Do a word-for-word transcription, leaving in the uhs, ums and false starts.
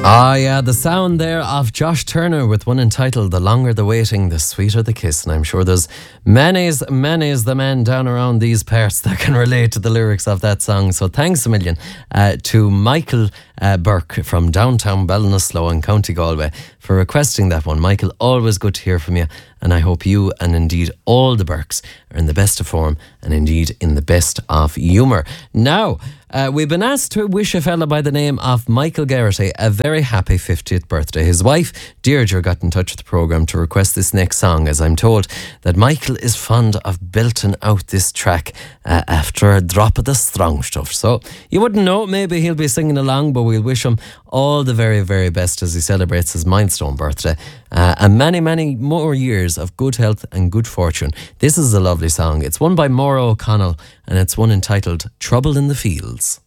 Ah, yeah, the sound there of Josh Turner with one entitled The Longer the Waiting, the Sweeter the Kiss. And I'm sure there's many's, many's the men down around these parts that can relate to the lyrics of that song. So thanks a million uh, to Michael uh, Burke from downtown Ballinasloe in County Galway for requesting that one. Michael, always good to hear from you. And I hope you and indeed all the Burkes are in the best of form and indeed in the best of humour. Now, Uh, we've been asked to wish a fella by the name of Michael Garrity a very happy fiftieth birthday. His wife, Deirdre, got in touch with the programme to request this next song, as I'm told that Michael is fond of belting out this track uh, after a drop of the strong stuff. So you wouldn't know, maybe he'll be singing along, but we'll wish him all the very, very best as he celebrates his milestone birthday uh, and many, many more years of good health and good fortune. This is a lovely song. It's one by Maura O'Connell and it's one entitled Trouble in the Fields.